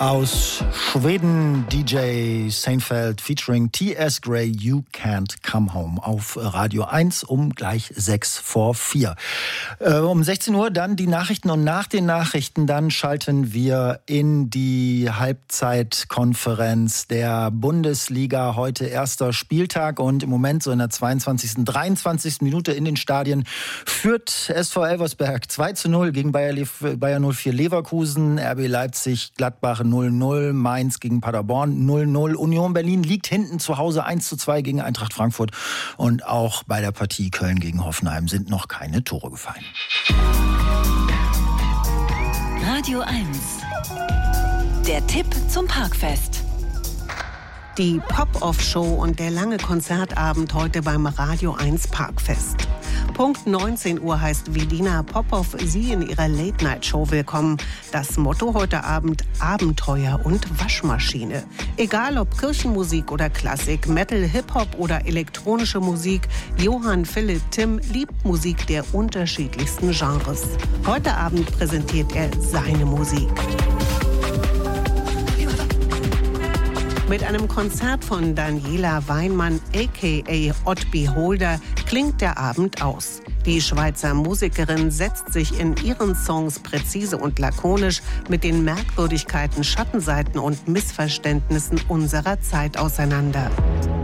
Aus Schweden, DJ Seinfeld featuring T.S. Gray, You Can't Come Home auf Radio 1 um gleich 4:06. Um 16 Uhr dann die Nachrichten und nach den Nachrichten dann schalten wir in die Halbzeitkonferenz der Bundesliga. Heute erster Spieltag und im Moment so in der 22., 23. Minute in den Stadien führt SV Elversberg 2:0 gegen Bayer 04 Leverkusen, RB Leipzig, Gladbach 0:0, Mainz gegen Paderborn 0:0. Union Berlin liegt hinten zu Hause 1:2 gegen Eintracht Frankfurt. Und auch bei der Partie Köln gegen Hoffenheim sind noch keine Tore gefallen. Radio 1. Der Tipp zum Parkfest. Die Pop-Off-Show und der lange Konzertabend heute beim Radio 1 Parkfest. Punkt 19 Uhr heißt Velina Popov Sie in ihrer Late-Night-Show willkommen. Das Motto heute Abend: Abenteuer und Waschmaschine. Egal ob Kirchenmusik oder Klassik, Metal, Hip-Hop oder elektronische Musik, Johann Philipp Timm liebt Musik der unterschiedlichsten Genres. Heute Abend präsentiert er seine Musik. Mit einem Konzert von Daniela Weinmann aka Odd Beholder klingt der Abend aus. Die Schweizer Musikerin setzt sich in ihren Songs präzise und lakonisch mit den Merkwürdigkeiten, Schattenseiten und Missverständnissen unserer Zeit auseinander.